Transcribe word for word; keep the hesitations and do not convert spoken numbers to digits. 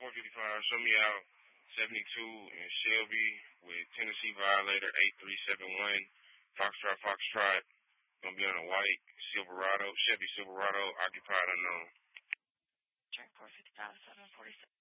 four fifty-five, show me out seventy-two in Shelby with Tennessee Violator eight three seven one, Foxtrot, Foxtrot. Gonna be on a white Silverado, Chevy Silverado, occupied unknown. Track four fifty-five, seven forty-seven.